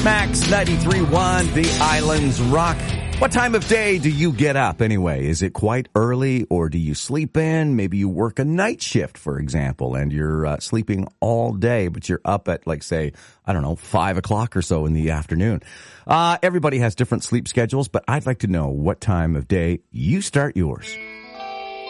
Max 93.1, the islands rock. What time of day do you get up anyway? Is it quite early, or do you sleep in? Maybe you work a night shift, for example, and you're sleeping all day, but you're up at, like, say, 5 o'clock or so in the afternoon. Everybody has different sleep schedules, but I'd like to know what time of day you start yours.